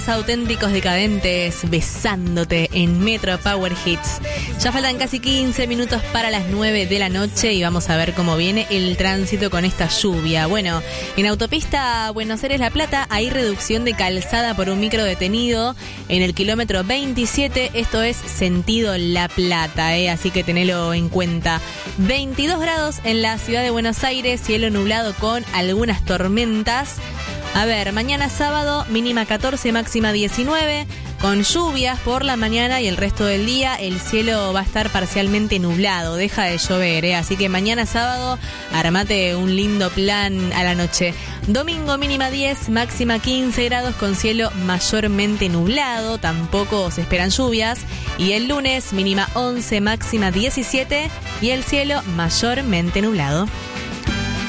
Auténticos Decadentes besándote en Metro Power Hits. Ya faltan casi 15 minutos para las 9 de la noche y vamos a ver cómo viene el tránsito con esta lluvia. Bueno, en autopista Buenos Aires-La Plata hay reducción de calzada por un micro detenido en el kilómetro 27, esto es sentido La Plata, así que tenelo en cuenta. 22 grados en la ciudad de Buenos Aires, cielo nublado con algunas tormentas. A ver, mañana sábado, mínima 14, máxima 19, con lluvias por la mañana y el resto del día el cielo va a estar parcialmente nublado, deja de llover, así que mañana sábado armate un lindo plan a la noche. Domingo mínima 10, máxima 15 grados con cielo mayormente nublado, tampoco se esperan lluvias. Y el lunes mínima 11, máxima 17 y el cielo mayormente nublado.